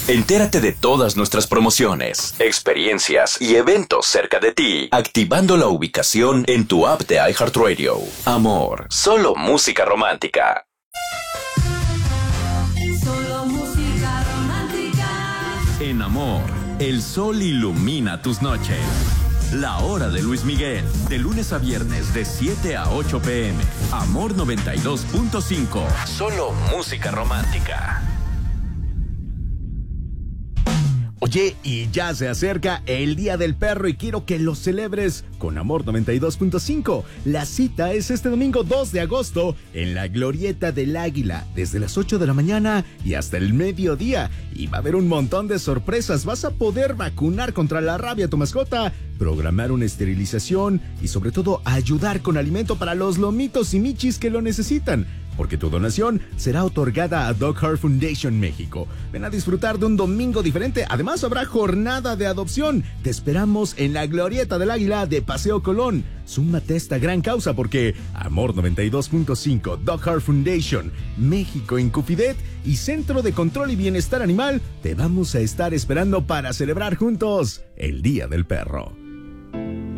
Entérate de todas nuestras promociones, experiencias y eventos cerca de ti, activando la ubicación en tu app de iHeartRadio. Amor, solo música romántica. Solo música romántica. En Amor, el sol ilumina tus noches. La hora de Luis Miguel, de lunes a viernes de 7 a 8 p.m. Amor 92.5. Solo música romántica. Oye, y ya se acerca el Día del Perro y quiero que lo celebres con Amor 92.5. La cita es este domingo 2 de agosto en la Glorieta del Águila, desde las 8 de la mañana y hasta el mediodía. Y va a haber un montón de sorpresas. Vas a poder vacunar contra la rabia a tu mascota, programar una esterilización y sobre todo ayudar con alimento para los lomitos y michis que lo necesitan. Porque tu donación será otorgada a Dog Heart Foundation México. Ven a disfrutar de un domingo diferente. Además habrá jornada de adopción. Te esperamos en la Glorieta del Águila de Paseo Colón. Súmate a esta gran causa porque Amor 92.5, Dog Heart Foundation, México Incufidet y Centro de Control y Bienestar Animal te vamos a estar esperando para celebrar juntos el Día del Perro.